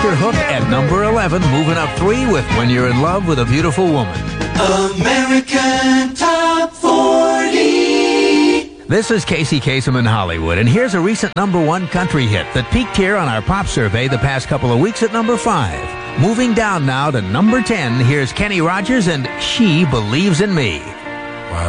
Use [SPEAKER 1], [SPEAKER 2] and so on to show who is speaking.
[SPEAKER 1] Dr. Hook at number 11, moving up 3 with When You're in Love with a Beautiful Woman.
[SPEAKER 2] American Top 40.
[SPEAKER 1] This is Casey Kasem in Hollywood, and here's a recent number 1 country hit that peaked here on our pop survey the past couple of weeks at number 5. Moving down now to number 10, here's Kenny Rogers and She Believes in Me.